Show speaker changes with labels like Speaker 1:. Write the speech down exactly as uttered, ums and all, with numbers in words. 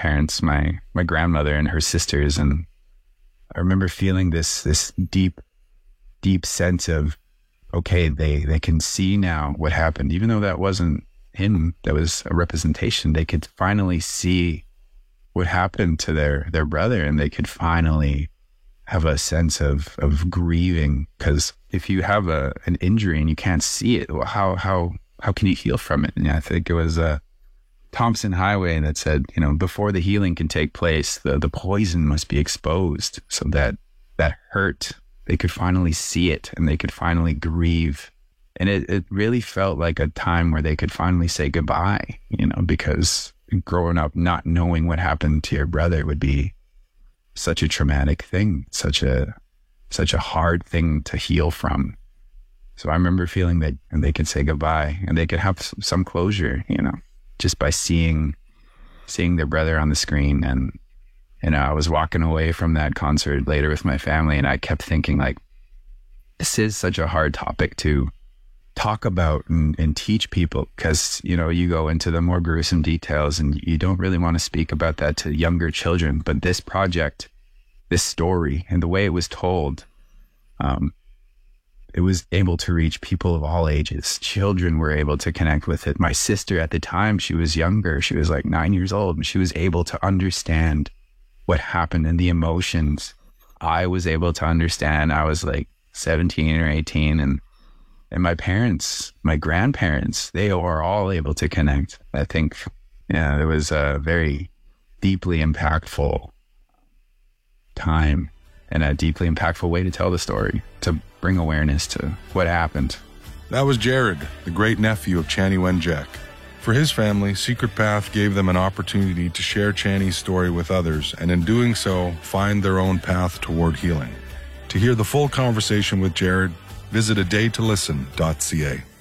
Speaker 1: parents, my my grandmother and her sisters, and I remember feeling this this deep, deep sense of, okay, they they can see now what happened, even though that wasn't him, that was a representation. They could finally see what happened to their their brother, and they could finally have a sense of of grieving. Because if you have a an injury and you can't see it, well, how how how can you heal from it? And I think it was uh, Thompson Highway that said, you know, before the healing can take place, the the poison must be exposed, so that that hurt, they could finally see it and they could finally grieve. And it, it really felt like a time where they could finally say goodbye, you know, because growing up not knowing what happened to your brother would be such a traumatic thing, such a such a hard thing to heal from. So I remember feeling that they could say goodbye and they could have some closure, you know, just by seeing seeing their brother on the screen. And you know, I was walking away from that concert later with my family, and I kept thinking, like, this is such a hard topic to talk about and, and teach people, because, you know, you go into the more gruesome details and you don't really want to speak about that to younger children. But this project, this story, and the way it was told, um, it was able to reach people of all ages. Children were able to connect with it. My sister at the time, she was younger. She was like nine years old, and she was able to understand what happened and the emotions. I was able to understand. I was like seventeen or eighteen, and and my parents, my grandparents, they were all able to connect. I think, yeah, it was a very deeply impactful time and a deeply impactful way to tell the story, to bring awareness to what happened.
Speaker 2: That was Jared, the great nephew of Chanie Wenjack. For his family, Secret Path gave them an opportunity to share Chanie's story with others, and in doing so, find their own path toward healing. To hear the full conversation with Jared, visit a day to listen dot c a.